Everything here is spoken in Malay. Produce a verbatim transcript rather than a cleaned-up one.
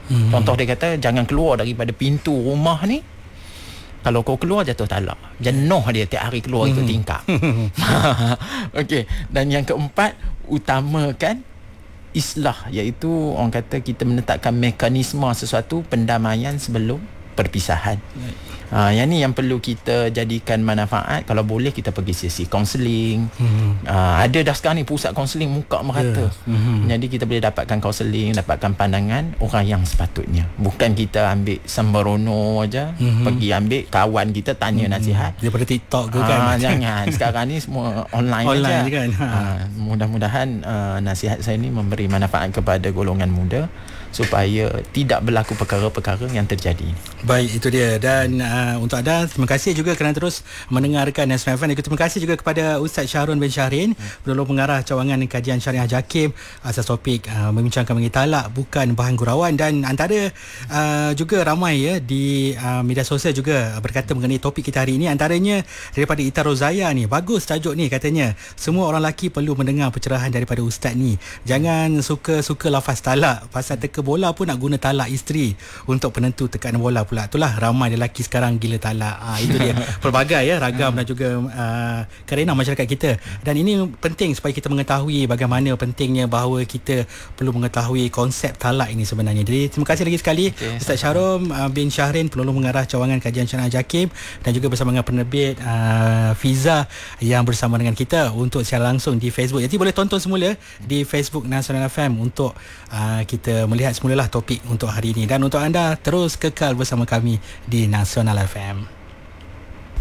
Hmm. Contoh dia kata jangan keluar daripada pintu rumah ni. Kalau kau keluar jatuh talak. Jenuh dia tiap hari keluar ikut tingkap. Okey, dan yang keempat, utamakan islah, iaitu orang kata kita menetapkan mekanisme sesuatu pendamaian sebelum perpisahan. Ha, yang ni yang perlu kita jadikan manfaat. Kalau boleh kita pergi sesi kaunseling. Mm-hmm. Ha, ada dah sekarang ni pusat kaunseling muka merata. Yeah. Mm-hmm. Jadi kita boleh dapatkan kaunseling, dapatkan pandangan orang yang sepatutnya. Bukan kita ambil sembrono aja, mm-hmm. pergi ambil kawan kita tanya mm-hmm. nasihat daripada TikTok ke ha, kan. Jangan. Sekarang ni semua online, online aja. Kan? Ha. Ha, mudah-mudahan uh, nasihat saya ni memberi manfaat kepada golongan muda supaya tidak berlaku perkara-perkara yang terjadi. Baik, itu dia. Dan uh, untuk anda, terima kasih juga kerana terus mendengarkan Nasional F M. Terima kasih juga kepada Ustaz Syahrul bin Syahrin, hmm. Penolong Pengarah Cawangan Kajian Syariah JAKIM, asas topik uh, membincangkan mengenai talak bukan bahan gurauan. Dan antara uh, juga ramai ya di uh, media sosial juga berkata mengenai topik kita hari ini, antaranya daripada Ita Rozaya ni. Bagus tajuk ni, katanya semua orang lelaki perlu mendengar pencerahan daripada Ustaz ni. Jangan suka-suka lafaz talak, pasal teka bola pun nak guna talak isteri untuk penentu tekanan bola pula. Itulah ramai lelaki sekarang gila talak. Ha, itu dia. Pelbagai ya, ragam dan juga uh, kerana masyarakat kita. Dan ini penting supaya kita mengetahui bagaimana pentingnya bahawa kita perlu mengetahui konsep talak ini sebenarnya. Jadi terima kasih lagi sekali okay, Ustaz Syahrul uh, bin Syahrin, Penolong Pengarah Cawangan Kajian Syariah JAKIM, dan juga bersama dengan penerbit uh, Fiza yang bersama dengan kita untuk secara langsung di Facebook. Jadi boleh tonton semula di Facebook Nasional F M untuk uh, kita melihat semulalah topik untuk hari ini. Dan untuk anda, terus kekal bersama kami di Nasional F M.